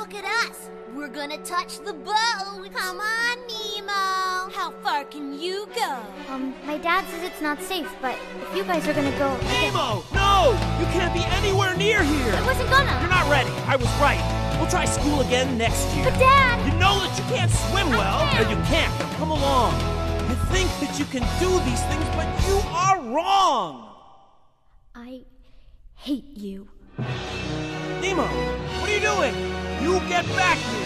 look at us. We're gonna touch the boat. Come on, Nemo. How far can you go? My dad says it's not safe, but if you guys are gonna go... Nemo! No! You can't be anywhere near here! I wasn't gonna! You're not ready. I was right. We'll try school again next year. But Dad! You know that you can't swim well. can. No, you can't. Now come along. You think that you can do these things, but you are wrong! I hate you. Nemo, what are you doing? You get back here!